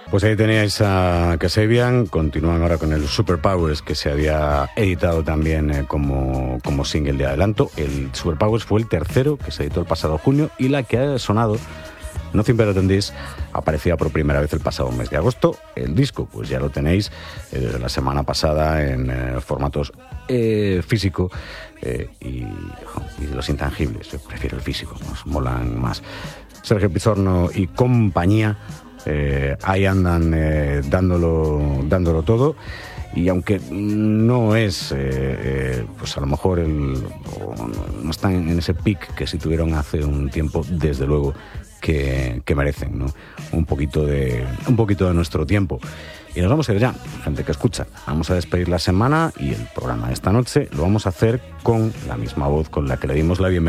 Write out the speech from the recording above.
Pues ahí teníais a Kasabian. Continúan ahora con el Superpowers, que se había editado también como single de adelanto. El Superpowers fue el tercero que se editó el pasado junio, y la que ha sonado, Nothing Better Than This, aparecía por primera vez el pasado mes de agosto. El disco pues ya lo tenéis desde la semana pasada en formatos físico y los intangibles. Yo prefiero el físico, nos molan más. Sergio Pizorno y compañía ahí andan dándolo todo, y aunque no es pues a lo mejor no están en ese pic que sí tuvieron hace un tiempo, desde luego que merecen, ¿no? un poquito de nuestro tiempo. Y nos vamos a ir ya, gente que escucha. Vamos a despedir la semana, y el programa de esta noche lo vamos a hacer con la misma voz con la que le dimos la bienvenida